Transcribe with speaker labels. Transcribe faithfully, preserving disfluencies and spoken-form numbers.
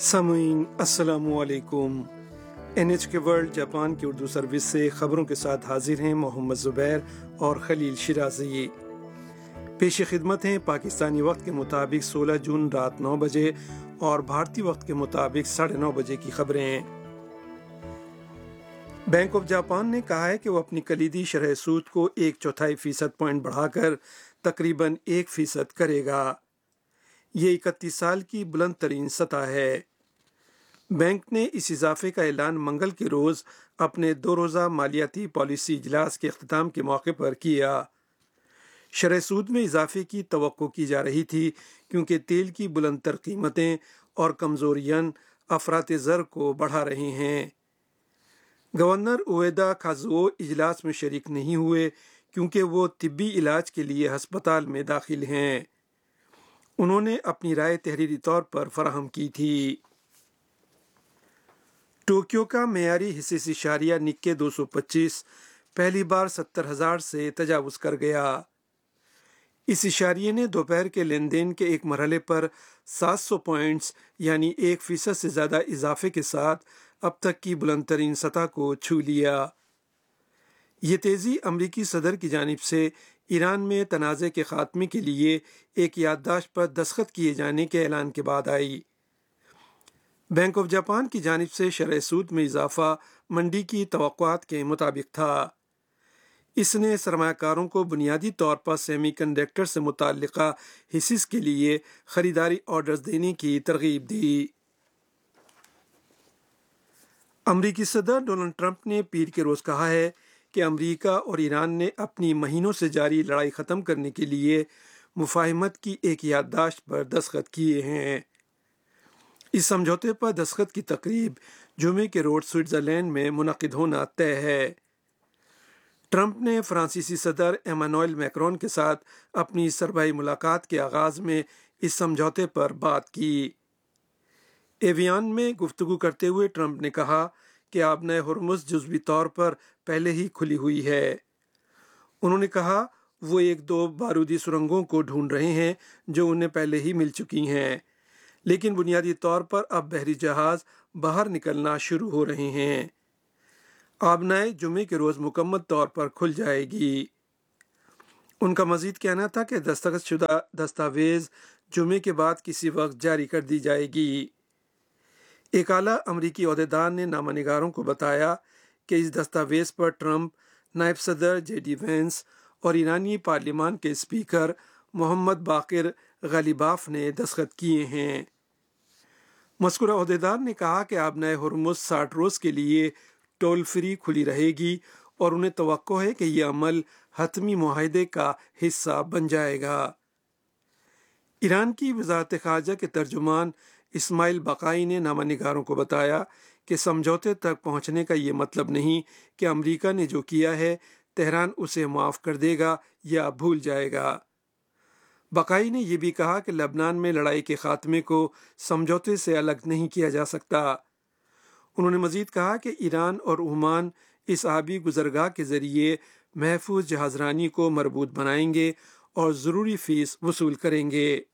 Speaker 1: सामीन अस्सलाम वालेकुम। एन एच के वर्ल्ड जापान की उर्दू सर्विस से खबरों के साथ हाजिर हैं मोहम्मद ज़ुबैर और खलील शिराजी। पेश खिदमत हैं पाकिस्तानी वक्त के मुताबिक सोलह जून रात नौ बजे और भारतीय वक्त के मुताबिक साढ़े नौ बजे की खबरें। बैंक ऑफ जापान ने कहा है कि वो अपनी कलीदी शरह सूद को एक चौथाई फीसद पॉइंट बढ़ाकर तकरीबन एक फीसद करेगा। ये इकतीस साल की बुलंद तरीन सतह है। बैंक ने इस इजाफे का ऐलान मंगल के रोज़ अपने दो रोज़ा मालियाती पॉलिसी इजलास के अख्ताम के मौके पर किया। शरह सूद में इजाफे की तवक्को की जा रही थी क्योंकि तेल की बुलंद तर कीमतें और कमज़ोर यन अफरात ज़र को बढ़ा रहे हैं। गवर्नर उएदा काजुओ इजलास में शरीक नहीं हुए क्योंकि वो तिब्बी इलाज के लिए हस्पताल में दाखिल हैं। उन्होंने अपनी राय तहरीरी तौर पर फराहम की थी। टोक्यो का मेयारी हिस्सेस इशारिया निक्के दो सौ पच्चीस पहली बार सत्तर हजार से तजावुज़ कर गया। इस इशारिये ने दोपहर के लेन देन के एक मरहले पर सात सौ पॉइंट्स यानी एक फीसद से ज़्यादा इजाफे के साथ अब तक की बुलंद तरीन सतह को छू लिया। ये तेज़ी अमरीकी सदर की जानिब से ईरान में तनाज़े के ख़ात्मे के लिए एक याददाश्त पर दस्तखत किए जाने के ऐलान के बाद आई। बैंक ऑफ जापान की जानिब से शरह सूद में इजाफा मंडी की तवक्कुआत के मुताबिक था। इसने सरमायाकारों को बुनियादी तौर पर सेमीकंडक्टर से मुताल्लिक़ा हिस्सेस के लिए ख़रीदारी ऑर्डर्स देने की तरगीब दी। अमरीकी सदर डोनाल्ड ट्रंप ने पीर के रोज़ कहा है कि अमरीका और ईरान ने अपनी महीनों से जारी लड़ाई ख़त्म करने के लिए मुफाहिमत की एक याददाश्त पर दस्तखत किए हैं। इस समझौते पर दस्तखत की तकरीब जुमे के रोज़ स्विट्ज़रलैंड में मुनक़िद होना तय है। ट्रंप ने फ्रांसीसी सदर एमानुएल मैक्रोन के साथ अपनी सरबराही मुलाकात के आगाज़ में इस समझौते पर बात की। एवियान में गुफ्तगू करते हुए ट्रंप ने कहा कि आबनाए हुर्मुज़ जुज़वी तौर पर पहले ही खुली हुई है। उन्होंने कहा वो एक दो बारूदी सुरंगों को ढूंढ रहे हैं जो उन्हें पहले ही मिल चुकी हैं, लेकिन बुनियादी तौर पर अब बहरी जहाज़ बाहर निकलना शुरू हो रहे हैं। आबनाए जुमे के रोज़ मुकम्मल तौर पर खुल जाएगी। उनका मज़ीद कहना था कि दस्तखत शुदा दस्तावेज़ जुमे के बाद किसी वक्त जारी कर दी जाएगी। एक आला अमरीकी ओहदेदार ने नामानिगारों को बताया कि इस दस्तावेज़ पर ट्रंप, नायब सदर जे डी वेंस और ईरानी पार्लिमान के स्पीकर मोहम्मद बाकिर गालिबाफ ने दस्तखत किए हैं। मज़कूरा ओहदेदार ने कहा कि आबनाए हुर्मुज़ साठ रोज़ के लिए टोल फ्री खुली रहेगी और उन्हें तवक्को है कि यह अमल हतमी मुआहदे का हिस्सा बन जाएगा। ईरान की वज़ारत ख़ारजा के तर्जुमान इस्माइल बकाई ने नामानिगारों को बताया कि समझौते तक पहुंचने का ये मतलब नहीं कि अमेरिका ने जो किया है तेहरान उसे माफ़ कर देगा या भूल जाएगा। बकाई ने यह भी कहा कि लबनान में लड़ाई के खात्मे को समझौते से अलग नहीं किया जा सकता। उन्होंने मज़ीद कहा कि ईरान और ओमान इस आबी गुज़रगाह के ज़रिए महफूज जहाज़रानी को मरबूत बनाएंगे और ज़रूरी फ़ीस वसूल करेंगे।